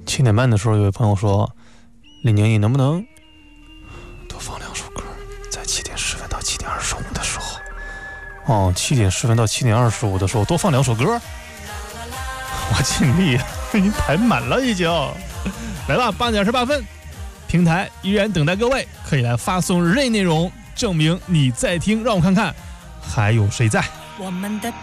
7点半的时候，有位朋友说：“李宁，你能不能多放2首歌，在7点10分到7点25的时候，7点10分到7点25的时候多放2首歌。”我尽力，已经排满了，已经。来吧，8点18分，平台依然等待各位，可以来发送内容证明你在听，让我看看还有谁在。 我们的